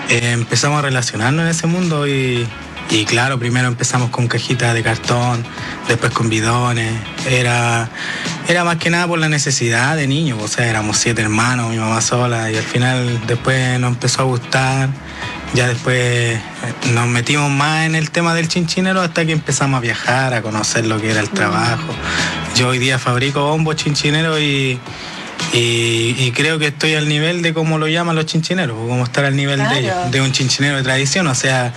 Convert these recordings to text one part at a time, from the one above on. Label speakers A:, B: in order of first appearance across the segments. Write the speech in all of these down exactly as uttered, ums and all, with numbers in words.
A: eh, empezamos a relacionarnos en ese mundo y, y claro, primero empezamos con cajitas de cartón, después con bidones. Era, era más que nada por la necesidad de niños, o sea, éramos siete hermanos, mi mamá sola, y al final después nos empezó a gustar. Ya después nos metimos más en el tema del chinchinero hasta que empezamos a viajar, a conocer lo que era el trabajo. Yo hoy día fabrico bombos chinchineros y, y, y creo que estoy al nivel de cómo lo llaman los chinchineros, como estar al nivel claro. de ellos, de un chinchinero de tradición. O sea,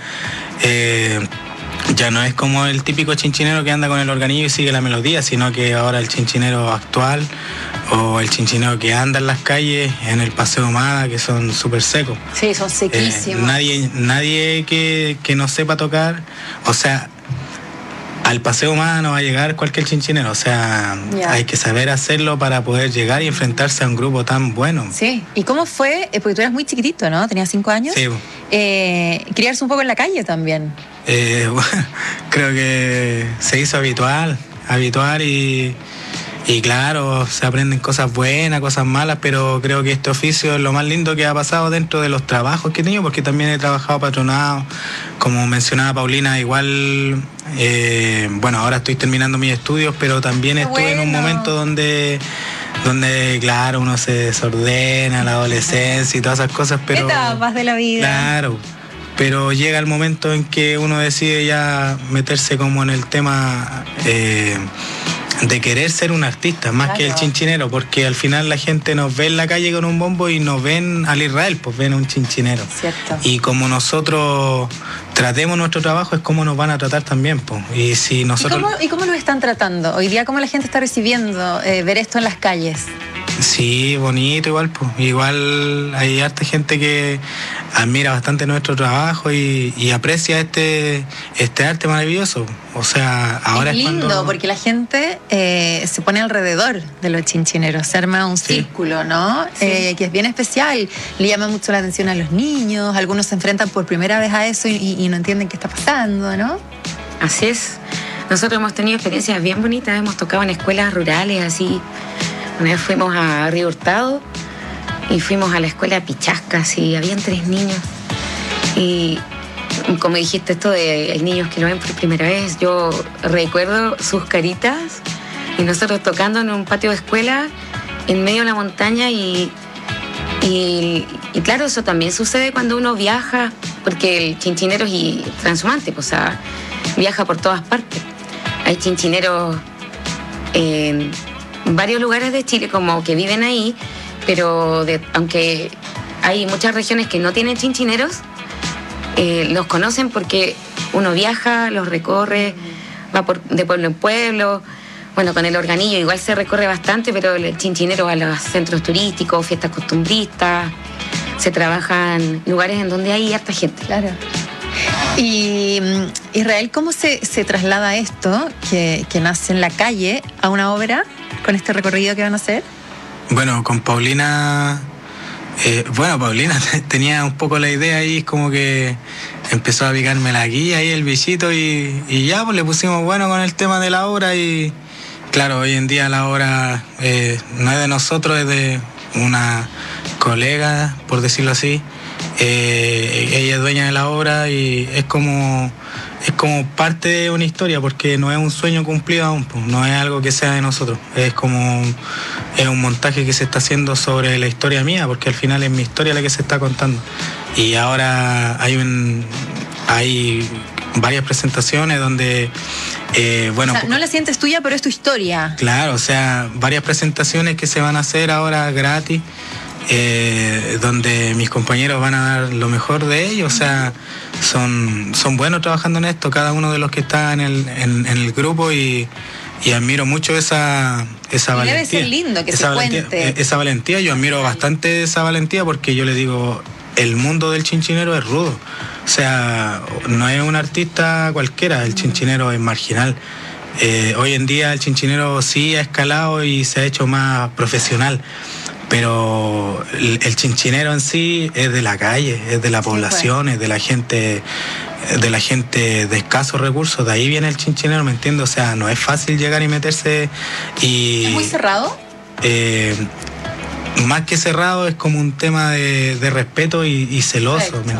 A: eh, ya no es como el típico chinchinero que anda con el organillo y sigue la melodía, sino que ahora el chinchinero actual o el chinchinero que anda en las calles, en el Paseo Humada, que son súper secos.
B: Sí, son sequísimos.
A: Eh, nadie nadie que, que no sepa tocar, o sea, al Paseo Humada no va a llegar cualquier chinchinero, o sea, yeah. hay que saber hacerlo para poder llegar y enfrentarse a un grupo tan bueno.
B: Sí, ¿y cómo fue? Porque tú eras muy chiquitito, ¿no? Tenías cinco años.
A: Sí.
B: Eh, criarse un poco en la calle también.
A: Eh, bueno, creo que se hizo habitual, habitual y... Y claro, se aprenden cosas buenas, cosas malas, pero creo que este oficio es lo más lindo que ha pasado dentro de los trabajos que he tenido, porque también he trabajado patronado, como mencionaba Paulina, igual, eh, bueno, ahora estoy terminando mis estudios, pero también Qué estuve bueno. en un momento donde, donde, claro, uno se desordena, la adolescencia y todas esas cosas, pero...
B: Etapas de la vida.
A: Claro. Pero llega el momento en que uno decide ya meterse como en el tema... Eh, de querer ser un artista, más claro. que el chinchinero, porque al final la gente nos ve en la calle con un bombo y nos ven al Israel, pues ven un chinchinero.
B: Cierto.
A: Y como nosotros tratemos nuestro trabajo, es como nos van a tratar también, pues. Y si nosotros...
B: ¿Y cómo, ¿Y cómo nos están tratando? Hoy día, ¿cómo la gente está recibiendo eh, ver esto en las calles?
A: Sí, bonito igual, pues. Igual hay harta gente que admira bastante nuestro trabajo y, y aprecia este, este arte maravilloso. O sea, ahora
B: es
A: es
B: lindo
A: cuando...
B: porque la gente eh, se pone alrededor de los chinchineros, se arma un sí. círculo, ¿no? Sí. Eh, que es bien especial, le llama mucho la atención a los niños, algunos se enfrentan por primera vez a eso y, y no entienden qué está pasando, ¿no?
C: Así es, nosotros hemos tenido experiencias bien bonitas, hemos tocado en escuelas rurales, así, una vez fuimos a Río Hurtado y fuimos a la escuela Pichasca, así, habían tres niños y... Como dijiste esto de niños que lo ven por primera vez, yo recuerdo sus caritas y nosotros tocando en un patio de escuela en medio de la montaña y, y, y claro, eso también sucede cuando uno viaja, porque el chinchinero es y transhumante, pues, o sea, viaja por todas partes. Hay chinchineros en varios lugares de Chile como que viven ahí, pero de, aunque hay muchas regiones que no tienen chinchineros, Eh, los conocen porque uno viaja, los recorre, va por, de pueblo en pueblo. Bueno, con el organillo igual se recorre bastante, pero el chinchinero va a los centros turísticos, fiestas costumbristas, se trabaja en lugares en donde hay harta gente.
B: Claro. Y Israel, ¿cómo se, se traslada esto, que, que nace en la calle, a una obra con este recorrido que van a hacer?
A: Bueno, con Paulina... Eh, bueno, Paulina tenía un poco la idea ahí, como que empezó a picarme la guía ahí el bichito y, y ya pues le pusimos bueno con el tema de la obra y claro, hoy en día la obra eh, no es de nosotros, es de una colega, por decirlo así. Eh, ella es dueña de la obra y es como es como parte de una historia, porque no es un sueño cumplido aún, pues, no es algo que sea de nosotros, es como es un montaje que se está haciendo sobre la historia mía, porque al final es mi historia la que se está contando. Y ahora hay un hay varias presentaciones donde eh, bueno,
B: o sea, no la sientes tuya, pero es tu historia.
A: Claro, o sea, varias presentaciones que se van a hacer ahora gratis. Eh, donde mis compañeros van a dar lo mejor de ellos, o sea, son, son buenos trabajando en esto, cada uno de los que está en el, en, en el grupo y, y admiro mucho esa, esa
B: y
A: valentía.
B: Debe ser lindo que
A: esa
B: se
A: valentía,
B: cuente.
A: Esa valentía, yo admiro bastante esa valentía porque yo le digo, el mundo del chinchinero es rudo, o sea, no es un artista cualquiera, el chinchinero es marginal. Eh, hoy en día el chinchinero sí ha escalado y se ha hecho más profesional, pero el, el chinchinero en sí es de la calle, es de la población, es de la gente, de la gente de escasos recursos, de ahí viene el chinchinero, ¿me entiendes? O sea, no es fácil llegar y meterse y...
B: ¿Es muy cerrado?
A: Eh, más que cerrado, es como un tema de, de respeto y, y celoso, ¿me